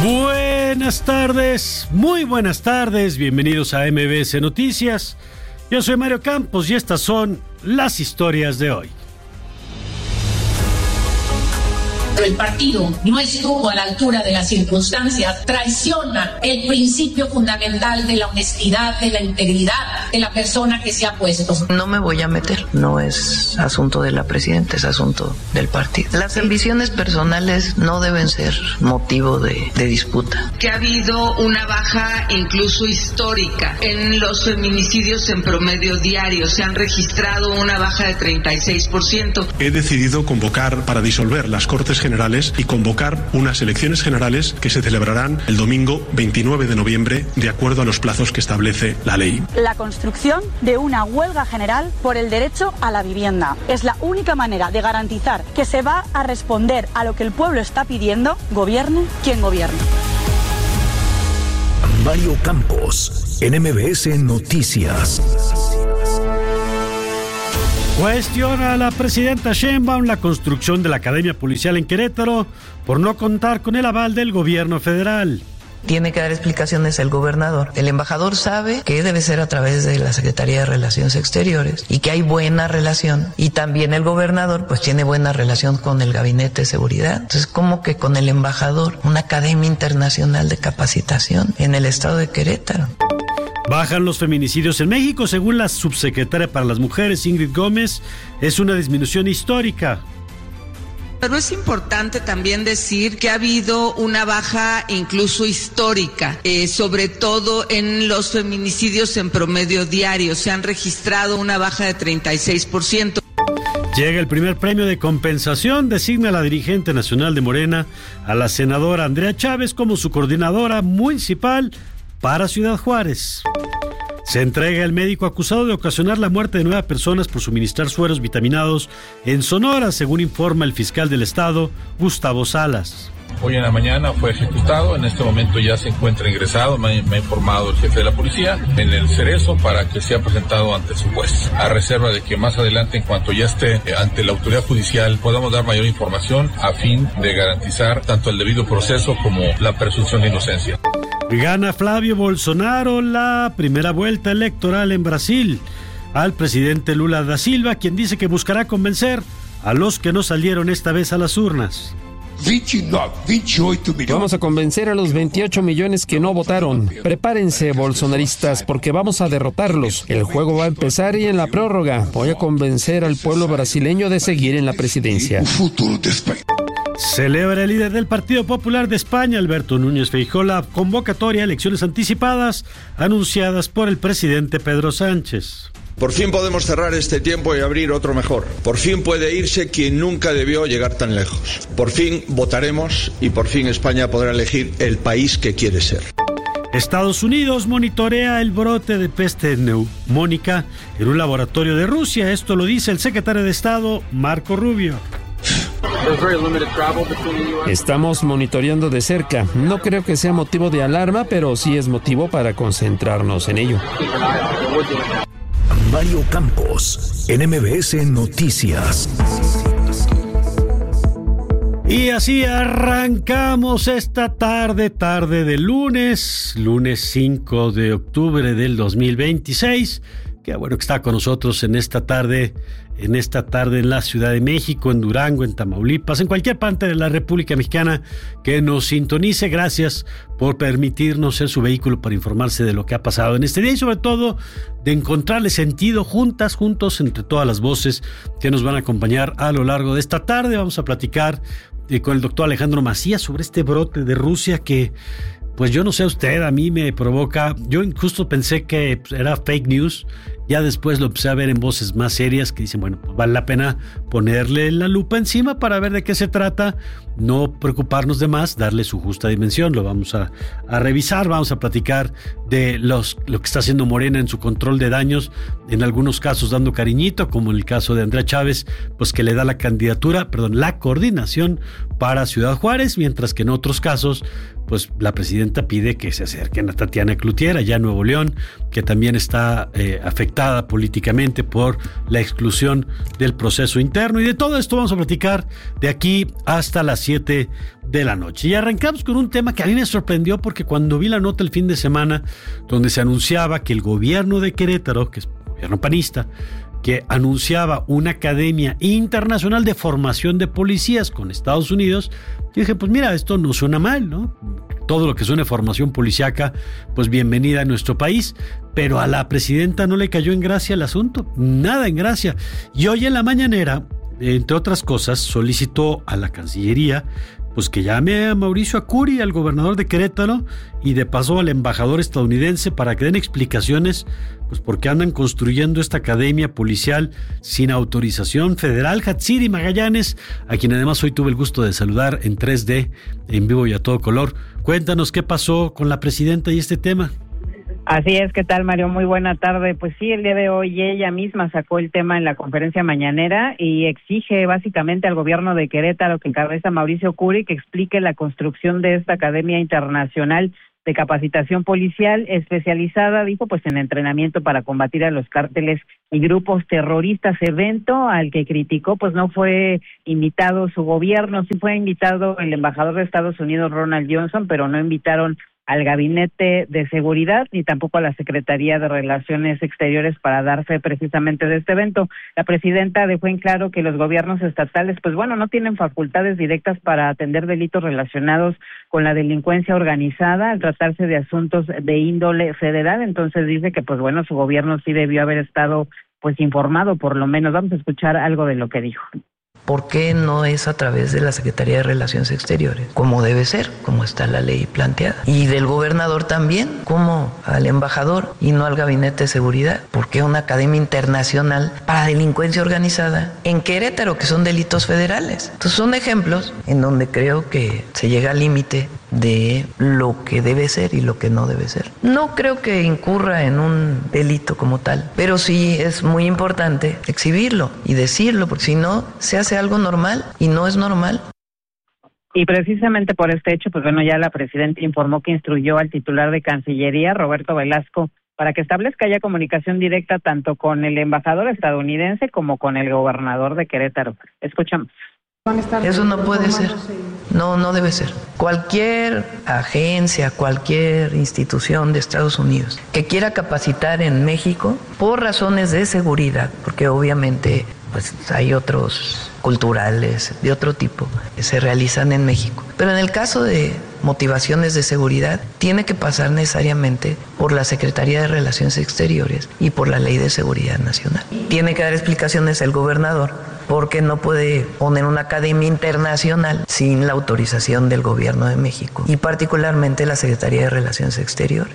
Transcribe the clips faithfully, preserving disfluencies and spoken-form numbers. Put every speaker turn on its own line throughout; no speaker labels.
Buenas tardes, muy buenas tardes, bienvenidos a M B S Noticias. Yo soy Mario Campos y estas son las historias de hoy.
El partido no estuvo a la altura de las circunstancias, traiciona el principio fundamental de la honestidad, de la integridad de la persona que se ha puesto.
No me voy a meter, no es asunto de la presidenta, es asunto del partido. Las ambiciones personales no deben ser motivo de, de disputa.
Que ha habido una baja incluso histórica en los feminicidios en promedio diario, se han registrado una baja de treinta y seis por ciento.
He decidido convocar para disolver las Cortes Generales y convocar unas elecciones generales que se celebrarán el domingo veintinueve de noviembre de acuerdo a los plazos que establece la ley.
La construcción de una huelga general por el derecho a la vivienda es la única manera de garantizar que se va a responder a lo que el pueblo está pidiendo, gobierne quien gobierne.
Mario Campos, en M B S Noticias.
Cuestiona a la presidenta Sheinbaum la construcción de la Academia Policial en Querétaro por no contar con el aval del gobierno federal.
Tiene que dar explicaciones el gobernador. El embajador sabe que debe ser a través de la Secretaría de Relaciones Exteriores y que hay buena relación. Y también el gobernador pues tiene buena relación con el Gabinete de Seguridad. Entonces, ¿cómo que con el embajador? Una Academia Internacional de Capacitación en el estado de Querétaro.
Bajan los feminicidios en México, según la subsecretaria para las Mujeres, Ingrid Gómez, es una disminución histórica.
Pero es importante también decir que ha habido una baja incluso histórica, eh, sobre todo en los feminicidios en promedio diario, se han registrado una baja de treinta y seis por ciento.
Llega el primer premio de compensación, designa a la dirigente nacional de Morena, a la senadora Andrea Chávez como su coordinadora municipal para Ciudad Juárez. Se entrega el médico acusado de ocasionar la muerte de nueve personas por suministrar sueros vitaminados en Sonora, según informa el fiscal del estado, Gustavo Salas.
Hoy en la mañana fue ejecutado, en este momento ya se encuentra ingresado, me, me ha informado el jefe de la policía, en el Cerezo para que sea presentado ante su juez, a reserva de que más adelante, en cuanto ya esté ante la autoridad judicial, podamos dar mayor información a fin de garantizar tanto el debido proceso como la presunción de inocencia.
Gana Flavio Bolsonaro la primera vuelta electoral en Brasil al presidente Lula da Silva, quien dice que buscará convencer a los que no salieron esta vez a las urnas.
Vamos a convencer a los veintiocho millones que no votaron. Prepárense, bolsonaristas, porque vamos a derrotarlos. El juego va a empezar y en la prórroga voy a convencer al pueblo brasileño de seguir en la presidencia.
Celebra el líder del Partido Popular de España, Alberto Núñez Feijóo, la convocatoria a elecciones anticipadas anunciadas por el presidente Pedro Sánchez.
Por fin podemos cerrar este tiempo y abrir otro mejor. Por fin puede irse quien nunca debió llegar tan lejos. Por fin votaremos y por fin España podrá elegir el país que quiere ser.
Estados Unidos monitorea el brote de peste neumónica en un laboratorio de Rusia. Esto lo dice el secretario de Estado, Marco Rubio.
Estamos monitoreando de cerca. No creo que sea motivo de alarma, pero sí es motivo para concentrarnos en ello.
Mario Campos, en M B S Noticias.
Y así arrancamos esta tarde, tarde de lunes, lunes cinco de octubre del dos mil veintiséis. Qué bueno que está con nosotros en esta tarde, en esta tarde en la Ciudad de México, en Durango, en Tamaulipas, en cualquier parte de la República Mexicana que nos sintonice. Gracias por permitirnos ser su vehículo para informarse de lo que ha pasado en este día y sobre todo de encontrarle sentido juntas, juntos, entre todas las voces que nos van a acompañar a lo largo de esta tarde. Vamos a platicar eh, con el doctor Alejandro Macías sobre este brote de Rusia que... Pues yo no sé usted, a mí me provoca, yo justo pensé que era fake news, ya después lo empecé a ver en voces más serias que dicen, bueno, pues vale la pena ponerle la lupa encima para ver de qué se trata, no preocuparnos de más, darle su justa dimensión, lo vamos a, a revisar, vamos a platicar de los, lo que está haciendo Morena en su control de daños, en algunos casos dando cariñito, como en el caso de Andrea Chávez, pues que le da la candidatura, perdón, la coordinación para Ciudad Juárez, mientras que en otros casos, pues la presidenta presidenta pide que se acerquen a Tatiana Cloutier, allá en Nuevo León, que también está eh, afectada políticamente por la exclusión del proceso interno. Y de todo esto vamos a platicar de aquí hasta las siete de la noche. Y arrancamos con un tema que a mí me sorprendió, porque cuando vi la nota el fin de semana donde se anunciaba que el gobierno de Querétaro, que es gobierno panista, que anunciaba una academia internacional de formación de policías con Estados Unidos, yo dije, pues mira, esto no suena mal, ¿no? Todo lo que suene formación policíaca, pues bienvenida a nuestro país, pero a la presidenta no le cayó en gracia el asunto, nada en gracia. Y hoy en la mañanera, entre otras cosas, solicitó a la Cancillería pues que llame a Mauricio Akhuri, al gobernador de Querétaro, y de paso al embajador estadounidense, para que den explicaciones, pues porque andan construyendo esta academia policial sin autorización federal. Hatsiri Magallanes, a quien además hoy tuve el gusto de saludar en tres D, en vivo y a todo color. Cuéntanos qué pasó con la presidenta y este tema.
Así es, ¿qué tal, Mario? Muy buena tarde. Pues sí, el día de hoy ella misma sacó el tema en la conferencia mañanera y exige básicamente al gobierno de Querétaro, que encabeza Mauricio Akhuri, que explique la construcción de esta Academia Internacional de Capacitación Policial especializada, dijo, pues en entrenamiento para combatir a los cárteles y grupos terroristas. Evento al que criticó, pues no fue invitado su gobierno, sí fue invitado el embajador de Estados Unidos, Ronald Johnson, pero no invitaron al Gabinete de Seguridad ni tampoco a la Secretaría de Relaciones Exteriores para dar fe precisamente de este evento. La presidenta dejó en claro que los gobiernos estatales, pues bueno, no tienen facultades directas para atender delitos relacionados con la delincuencia organizada al tratarse de asuntos de índole federal. Entonces dice que, pues bueno, su gobierno sí debió haber estado pues informado, por lo menos. Vamos a escuchar algo de lo que dijo.
¿Por qué no es a través de la Secretaría de Relaciones Exteriores? Como debe ser, como está la ley planteada. Y del gobernador también, como al embajador y no al Gabinete de Seguridad. ¿Por qué una academia internacional para delincuencia organizada en Querétaro, que son delitos federales? Entonces son ejemplos en donde creo que se llega al límite de lo que debe ser y lo que no debe ser. No creo que incurra en un delito como tal, pero sí es muy importante exhibirlo y decirlo, porque si no, se hace algo normal y no es normal.
Y precisamente por este hecho, pues bueno, ya la presidenta informó que instruyó al titular de Cancillería, Roberto Velasco, para que establezca ya comunicación directa tanto con el embajador estadounidense como con el gobernador de Querétaro. Escuchamos.
Eso no puede ser. No, no debe ser. Cualquier agencia, cualquier institución de Estados Unidos que quiera capacitar en México por razones de seguridad, porque obviamente pues hay otros culturales de otro tipo que se realizan en México. Pero en el caso de motivaciones de seguridad, tiene que pasar necesariamente por la Secretaría de Relaciones Exteriores y por la Ley de Seguridad Nacional. Tiene que dar explicaciones el gobernador, porque no puede poner una academia internacional sin la autorización del gobierno de México y particularmente la Secretaría de Relaciones Exteriores.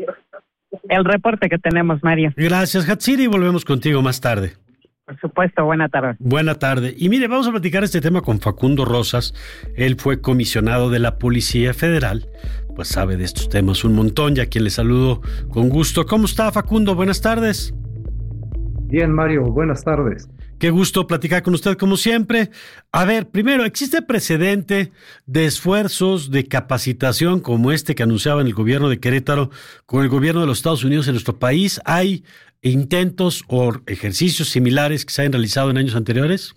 El reporte que tenemos, Mario.
Gracias, Hatsiri, y volvemos contigo más tarde.
Por supuesto, buena tarde.
Buena tarde. Y mire, vamos a platicar este tema con Facundo Rosas. Él fue comisionado de la Policía Federal, pues sabe de estos temas un montón, y a quien le saludo con gusto. ¿Cómo está, Facundo? Buenas tardes.
Bien, Mario, buenas tardes.
Qué gusto platicar con usted como siempre. A ver, primero, ¿existe precedente de esfuerzos de capacitación como este que anunciaba en el gobierno de Querétaro con el gobierno de los Estados Unidos en nuestro país? ¿Hay intentos o ejercicios similares que se hayan realizado en años anteriores?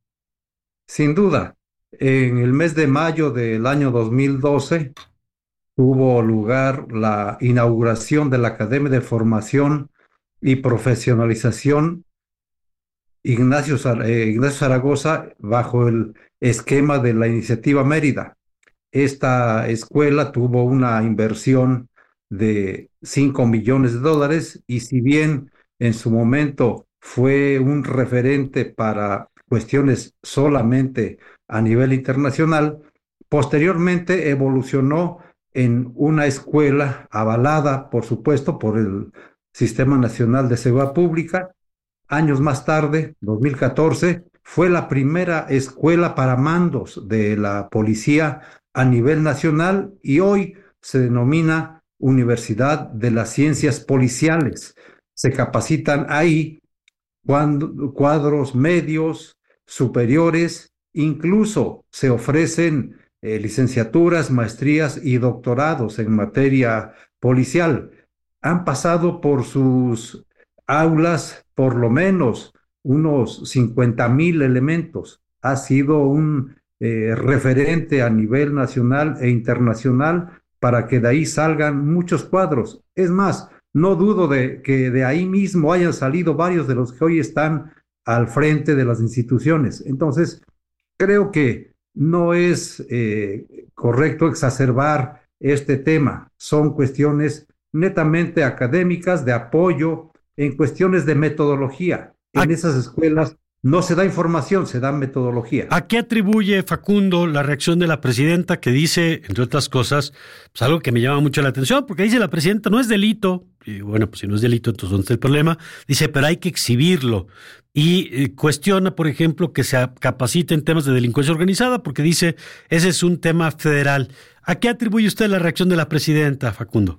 Sin duda. En el mes de mayo del año dos mil doce tuvo lugar la inauguración de la Academia de Formación y Profesionalización Ignacio, eh, Ignacio Zaragoza bajo el esquema de la Iniciativa Mérida. Esta escuela tuvo una inversión de cinco millones de dólares y si bien en su momento fue un referente para cuestiones solamente a nivel internacional, posteriormente evolucionó en una escuela avalada, por supuesto, por el Sistema Nacional de Seguridad Pública. Años más tarde, dos mil catorce, fue la primera escuela para mandos de la policía a nivel nacional y hoy se denomina Universidad de las Ciencias Policiales. Se capacitan ahí cuadros medios, superiores, incluso se ofrecen eh, licenciaturas, maestrías y doctorados en materia policial. Han pasado por sus aulas por lo menos unos cincuenta mil elementos. Ha sido un eh, referente a nivel nacional e internacional para que de ahí salgan muchos cuadros. Es más, no dudo de que de ahí mismo hayan salido varios de los que hoy están al frente de las instituciones. Entonces, creo que no es eh, correcto exacerbar este tema. Son cuestiones netamente académicas, de apoyo, en cuestiones de metodología. En esas escuelas no se da información, se da metodología.
¿A qué atribuye, Facundo, la reacción de la presidenta que dice, entre otras cosas, pues algo que me llama mucho la atención, porque dice la presidenta, no es delito, y bueno, pues si no es delito, entonces ¿dónde está el problema? Dice, pero hay que exhibirlo. Y eh, cuestiona, por ejemplo, que se capacite en temas de delincuencia organizada, porque dice, ese es un tema federal. ¿A qué atribuye usted la reacción de la presidenta, Facundo?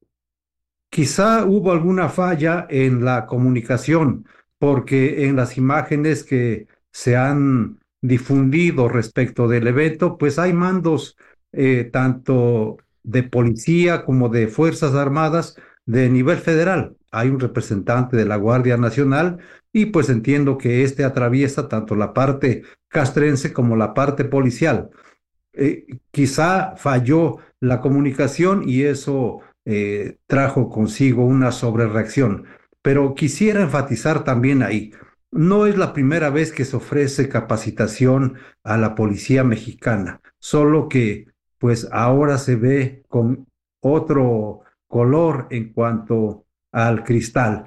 Quizá hubo alguna falla en la comunicación, porque en las imágenes que se han difundido respecto del evento, pues hay mandos eh, tanto de policía como de Fuerzas Armadas de nivel federal. Hay un representante de la Guardia Nacional y pues entiendo que este atraviesa tanto la parte castrense como la parte policial. Eh, quizá falló la comunicación y eso eh, trajo consigo una sobrereacción. Pero quisiera enfatizar también ahí, no es la primera vez que se ofrece capacitación a la policía mexicana, solo que pues ahora se ve con otro color en cuanto al cristal.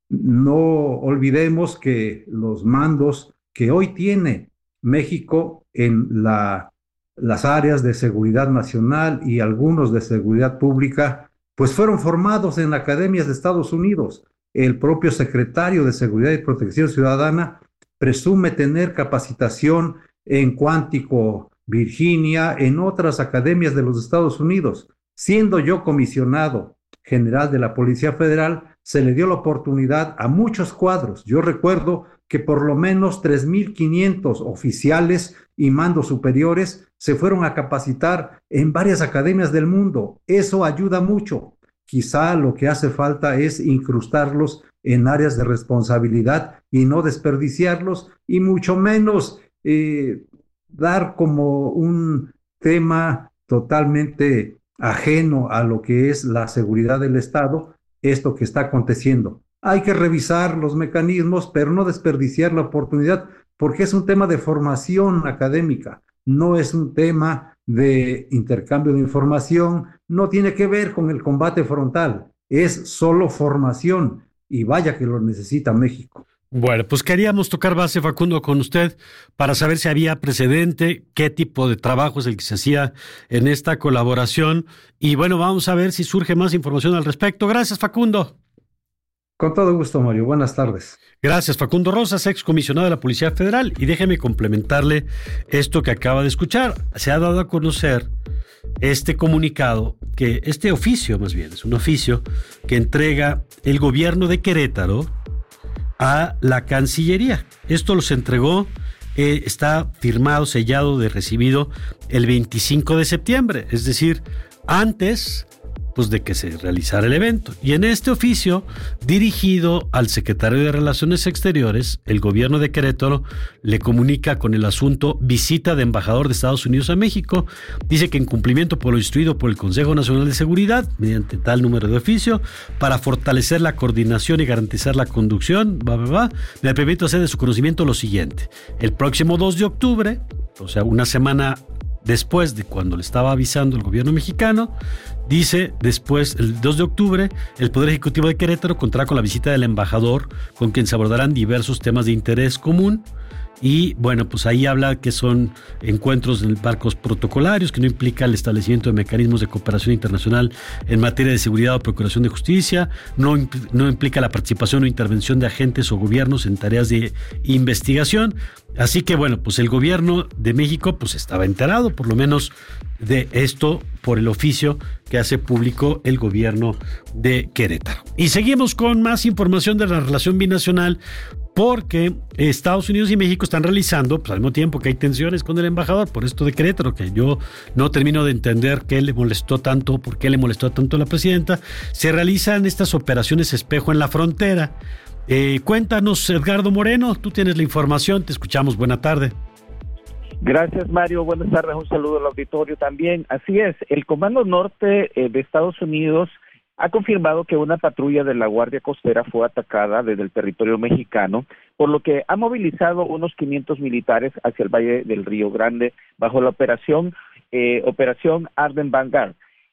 No olvidemos que los mandos que hoy tiene México en la, las áreas de seguridad nacional y algunos de seguridad pública, pues fueron formados en academias de Estados Unidos. El propio secretario de Seguridad y Protección Ciudadana presume tener capacitación en Cuántico, Virginia, en otras academias de los Estados Unidos. Siendo yo comisionado general de la Policía Federal, se le dio la oportunidad a muchos cuadros. Yo recuerdo que por lo menos tres mil quinientos oficiales y mandos superiores se fueron a capacitar en varias academias del mundo. Eso ayuda mucho. Quizá lo que hace falta es incrustarlos en áreas de responsabilidad y no desperdiciarlos, y mucho menos eh, dar como un tema totalmente ajeno a lo que es la seguridad del Estado esto que está aconteciendo. Hay que revisar los mecanismos, pero no desperdiciar la oportunidad, porque es un tema de formación académica, no es un tema de intercambio de información, no tiene que ver con el combate frontal, es solo formación, y vaya que lo necesita México.
Bueno, pues queríamos tocar base, Facundo, con usted para saber si había precedente, qué tipo de trabajo es el que se hacía en esta colaboración, y bueno, vamos a ver si surge más información al respecto. Gracias, Facundo.
Con todo gusto, Mario. Buenas tardes.
Gracias, Facundo Rosas, excomisionado de la Policía Federal. Y déjeme complementarle esto que acaba de escuchar. Se ha dado a conocer este comunicado, que este oficio, más bien, es un oficio que entrega el gobierno de Querétaro a la Cancillería. Esto los entregó, eh, está firmado, sellado de recibido el veinticinco de septiembre, es decir, antes pues, de que se realizara el evento. Y en este oficio, dirigido al secretario de Relaciones Exteriores, el gobierno de Querétaro le comunica con el asunto visita de embajador de Estados Unidos a México. Dice que en cumplimiento por lo instruido por el Consejo Nacional de Seguridad, mediante tal número de oficio, para fortalecer la coordinación y garantizar la conducción, va, va, va, me permito hacer de su conocimiento lo siguiente. El próximo dos de octubre, o sea, una semana después de cuando le estaba avisando el gobierno mexicano, dice, después, el dos de octubre, el Poder Ejecutivo de Querétaro contará con la visita del embajador, con quien se abordarán diversos temas de interés común. Y bueno, pues ahí habla que son encuentros en marcos protocolarios, que no implica el establecimiento de mecanismos de cooperación internacional en materia de seguridad o procuración de justicia, no, no implica la participación o intervención de agentes o gobiernos en tareas de investigación. Así que bueno, pues el gobierno de México pues estaba enterado, por lo menos de esto, por el oficio que hace público el gobierno de Querétaro. Y seguimos con más información de la relación binacional, porque Estados Unidos y México están realizando, pues al mismo tiempo que hay tensiones con el embajador por esto de Querétaro, que yo no termino de entender qué le molestó tanto, por qué le molestó tanto a la presidenta, se realizan estas operaciones espejo en la frontera. Eh, cuéntanos, Edgardo Moreno, tú tienes la información, te escuchamos, buena tarde.
Gracias, Mario, buenas tardes, un saludo al auditorio también. Así es, el Comando Norte eh, de Estados Unidos ha confirmado que una patrulla de la Guardia Costera fue atacada desde el territorio mexicano, por lo que ha movilizado unos quinientos militares hacia el Valle del Río Grande bajo la operación eh, Operación Arden Vanguard,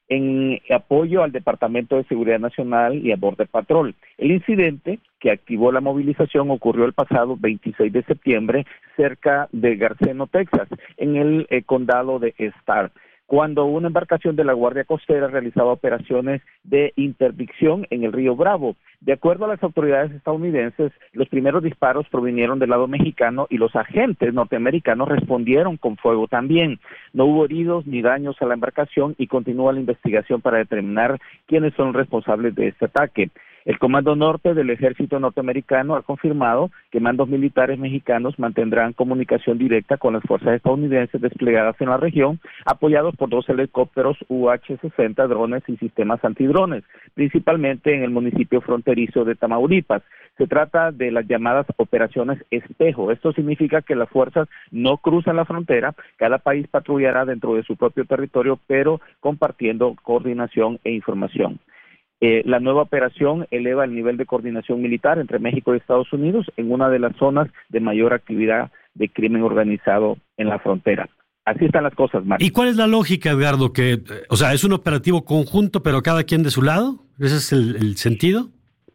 en apoyo al Departamento de Seguridad Nacional y a Border Patrol. El incidente que activó la movilización ocurrió el pasado veintiséis de septiembre cerca de Garceno, Texas, en el eh, condado de Starr, cuando una embarcación de la Guardia Costera realizaba operaciones de interdicción en el río Bravo. De acuerdo a las autoridades estadounidenses, los primeros disparos provinieron del lado mexicano y los agentes norteamericanos respondieron con fuego también. No hubo heridos ni daños a la embarcación y continúa la investigación para determinar quiénes son responsables de este ataque. El Comando Norte del Ejército Norteamericano ha confirmado que mandos militares mexicanos mantendrán comunicación directa con las fuerzas estadounidenses desplegadas en la región, apoyados por dos helicópteros U H sesenta, drones y sistemas antidrones, principalmente en el municipio fronterizo de Tamaulipas. Se trata de las llamadas operaciones espejo. Esto significa que las fuerzas no cruzan la frontera, cada país patrullará dentro de su propio territorio, pero compartiendo coordinación e información. Eh, la nueva operación eleva el nivel de coordinación militar entre México y Estados Unidos en una de las zonas de mayor actividad de crimen organizado en la frontera. Así están las cosas, Mario.
¿Y cuál es la lógica, Edgardo? Que, o sea, ¿es un operativo conjunto, pero cada quien de su lado? ¿Ese es el, el sentido?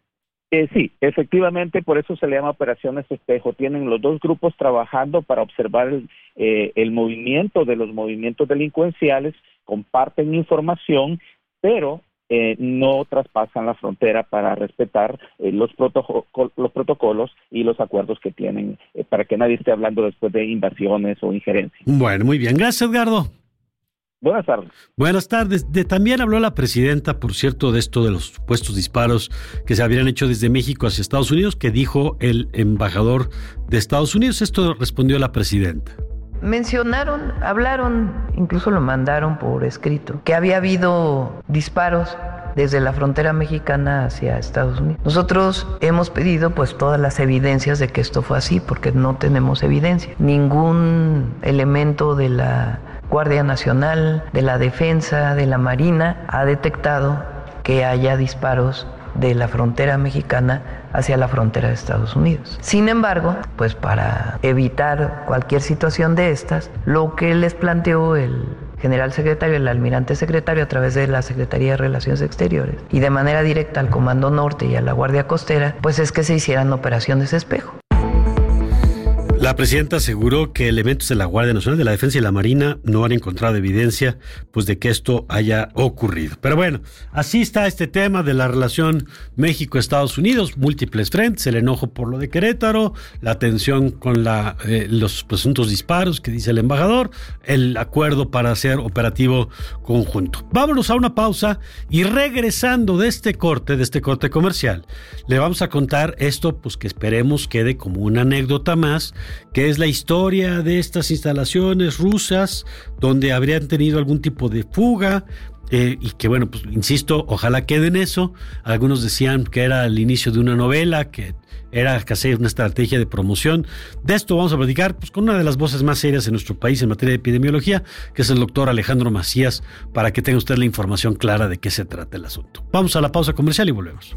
Eh, sí, efectivamente, por eso se le llama operaciones espejo. Tienen los dos grupos trabajando para observar el, eh, el movimiento de los movimientos delincuenciales, comparten información, pero Eh, no traspasan la frontera para respetar eh, los, protoco- los protocolos y los acuerdos que tienen eh, para que nadie esté hablando después de invasiones o injerencias.
Bueno, muy bien. Gracias, Edgardo.
Buenas tardes.
Buenas tardes. De, también habló la presidenta, por cierto, de esto de los supuestos disparos que se habrían hecho desde México hacia Estados Unidos, que dijo el embajador de Estados Unidos. Esto respondió la presidenta.
Mencionaron, hablaron, incluso lo mandaron por escrito, que había habido disparos desde la frontera mexicana hacia Estados Unidos. Nosotros hemos pedido pues todas las evidencias de que esto fue así, porque no tenemos evidencia. Ningún elemento de la Guardia Nacional, de la Defensa, de la Marina ha detectado que haya disparos de la frontera mexicana hacia la frontera de Estados Unidos. Sin embargo, pues para evitar cualquier situación de estas, lo que les planteó el general secretario, el almirante secretario, a través de la Secretaría de Relaciones Exteriores y de manera directa al Comando Norte y a la Guardia Costera, pues es que se hicieran operaciones espejo.
La presidenta aseguró que elementos de la Guardia Nacional, de la Defensa y la Marina no han encontrado evidencia pues de que esto haya ocurrido. Pero bueno, así está este tema de la relación México-Estados Unidos, múltiples frentes, el enojo por lo de Querétaro, la tensión con la, eh, los presuntos disparos que dice el embajador, el acuerdo para hacer operativo conjunto. Vámonos a una pausa y regresando de este corte, de este corte comercial, le vamos a contar esto pues que esperemos quede como una anécdota más, que es la historia de estas instalaciones rusas donde habrían tenido algún tipo de fuga eh, y que bueno, pues insisto, ojalá quede en eso. Algunos decían que era el inicio de una novela, que era casi una estrategia de promoción. De esto vamos a platicar pues, con una de las voces más serias en nuestro país en materia de epidemiología, que es el doctor Alejandro Macías, para que tenga usted la información clara de qué se trata el asunto. Vamos a la pausa comercial y volvemos.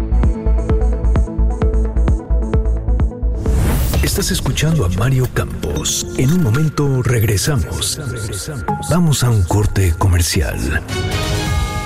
Estás escuchando a Mario Campos. En un momento regresamos. Vamos a un corte comercial.